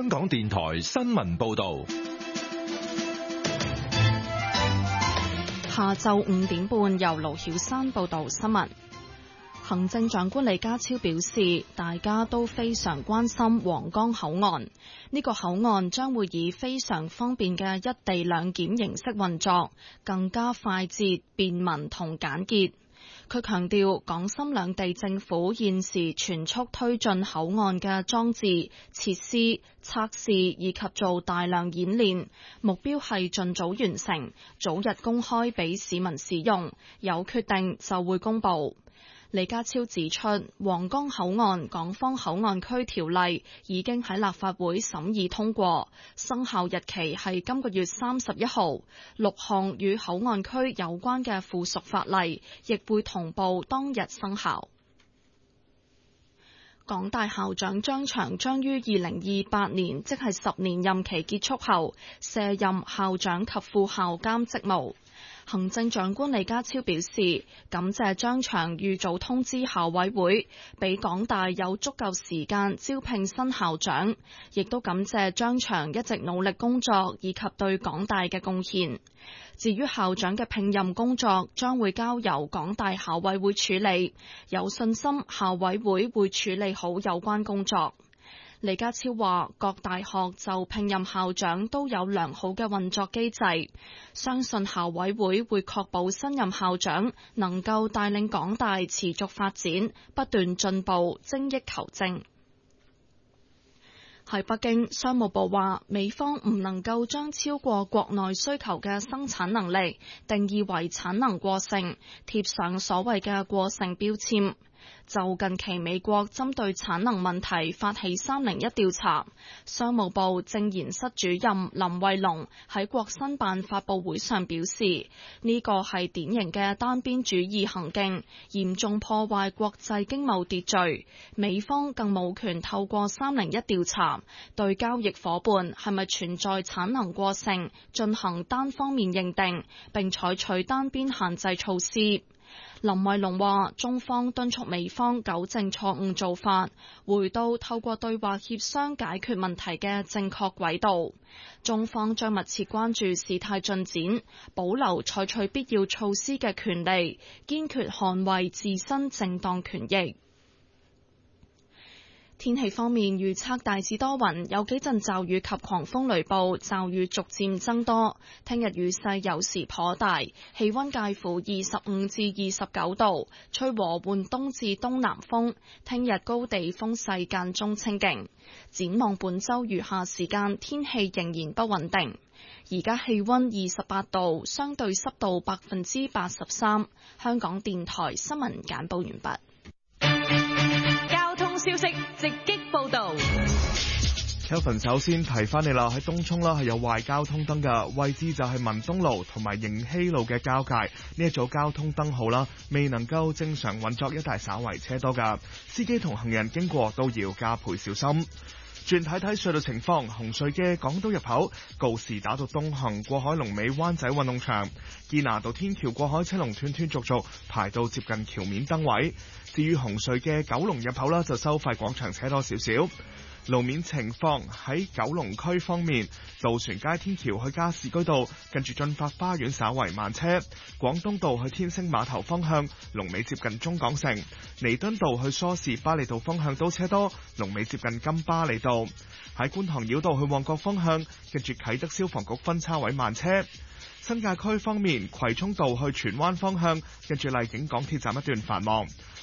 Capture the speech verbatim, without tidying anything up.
港電台新聞報道。 下晝五點半，由盧曉山報道新聞。行政長官李家超表示，大家都非常關心皇崗口岸。呢個口岸將會以非常方便嘅一地兩檢形式運作，更加快捷、便民同簡潔。佢強調，港深兩地政府現時全速推進口岸嘅裝置、設施、測試以及做大量演練，目標係盡早完成，早日公開俾市民使用，有決定就會公佈。李家超指出，皇崗口岸港方口岸區條例已經喺立法會審議通過，生效日期係今個月三十一號。六項與口岸區有關嘅附屬法例亦會同步當日生效。港大校長張翔將於二零二八年，即係十年任期結束後，卸任校長及副校監職務。行政長官李家超表示，感謝張翔預早通知校委會，俾港大有足夠時間招聘新校長，亦都感謝張翔一直努力工作以及對港大嘅貢獻。至於校長嘅聘任工作，將會交由港大校委會處理，有信心校委會會處理好有關工作。李家超話，各大學就聘任校長都有良好嘅運作機制，相信校委會會確保新任校長能夠帶領港大持續發展，不斷進步，精益求精。喺北京，商務部話，美方唔能夠將超過國內需求嘅生產能力定義為產能過剩，貼上所謂嘅過剩標籤。就近期美國針對產能問題發起三零一調查，商務部政研室主任林慧龍喺國新辦發佈會上表示，呢個係典型嘅單邊主義行徑，嚴重破壞國際經貿秩序。美方更冇權透過三零一調查對交易夥伴係咪存在產能過剩進行單方面認定，並採取單邊限制措施。林慧龍話，中方敦促美方糾正錯誤做法，回到透過對話協商解決問題嘅正確軌道。中方將密切關注事態進展，保留採取必要措施嘅權利，堅決捍衛自身正當權益。天氣方面預測大致多雲，有幾陣驟雨及狂風雷暴，驟雨逐漸增多。聽日雨勢有時頗大，氣溫介乎二十五至二十九度，吹和緩東至東南風。聽日高地風勢間中清勁。展望本週餘下時間，天氣仍然不穩定。而家氣溫二十八度，相對濕度百分之八十三。香港電台新聞簡報完畢。 消息直擊報道 Kelvin 首先提翻你啦，喺東涌啦係有壞交通燈嘅位置，就係文東路同埋迎禧路嘅交界，呢一組交通燈號啦未能夠正常運作，一帶稍為車多噶，司機同行人經過都要加倍小心。轉睇睇隧道情況，紅隧嘅港島入口告士打道東行過海龍尾灣仔運動場，堅拿道天橋過海車龍斷斷續續排到接近橋面燈位。至於紅隧嘅九龍入口啦，就收費廣場車多少少。路面情況喺九龍區方面，渡船街天橋去加士居道跟住駿發花園稍為慢車，廣東道去天星碼頭方向龍尾接近中港城，彌敦道去梳士巴利道方向都車多，龍尾接近金巴利道。喺觀塘繞道去旺角方向跟住啟德消防局分叉位慢車。新界區方面，葵涌道去荃灣方向跟住荔景港鐵站一段繁忙。